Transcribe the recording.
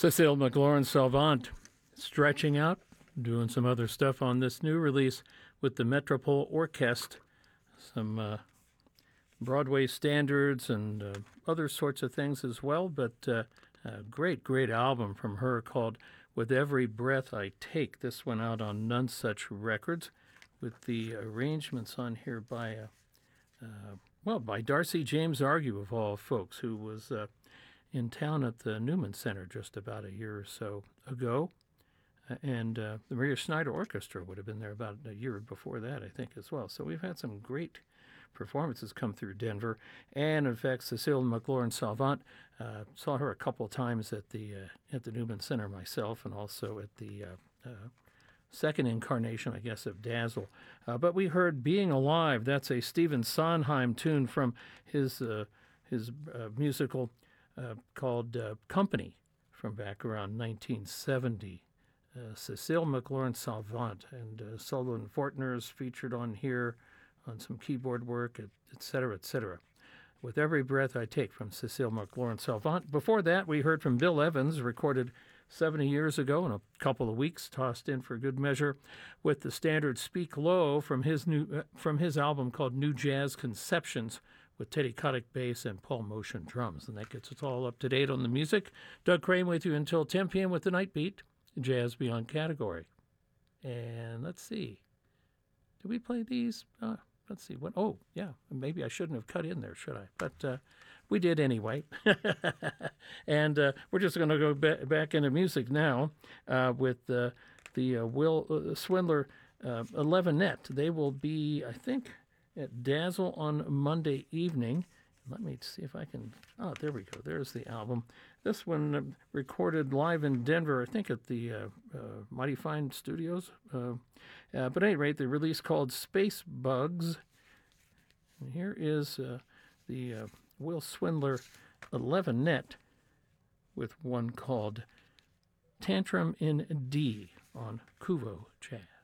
Cécile McLaurin-Salvant stretching out, doing some other stuff on this new release with the Metropole Orchestre, some Broadway standards and other sorts of things as well, but a great album from her called With Every Breath I Take. This went out on None Such Records with the arrangements on here by by Darcy James Argue, of all folks, who was in town at the Newman Center just about a year or so ago. And the Maria Schneider Orchestra would have been there about a year before that, I think, as well. So we've had some great performances come through Denver. And, in fact, Cécile McLaurin-Salvant, saw her a couple of times at the Newman Center myself, and also at the second incarnation, I guess, of Dazzle. But we heard Being Alive. That's a Stephen Sondheim tune from his musical called Company from back around 1970. Cécile McLaurin-Salvant and Sullivan Fortner's featured on here on some keyboard work, et cetera, et cetera. With Every Breath I Take from Cécile McLaurin-Salvant. Before that, we heard from Bill Evans, recorded 70 years ago in a couple of weeks, tossed in for good measure, with the standard Speak Low from his album called New Jazz Conceptions, with Teddy Kotick bass and Paul Motion drums. And that gets us all up to date on the music. Doug Crane with you until 10 p.m. with the Night Beat, Jazz Beyond category. And let's see. Did we play these? Let's see. What? Oh, yeah. Maybe I shouldn't have cut in there, should I? But we did anyway. And we're just going to go back into music now with the Will Swindler 11 Net. They will be, I think, at Dazzle on Monday evening. Let me see if I can. Oh, there we go. There's the album. This one recorded live in Denver, I think at the Mighty Fine Studios. But at any rate, the release called Space Bugs. And here is the Will Swindler 11 Net with one called Tantrum in D on Kuvo Jazz.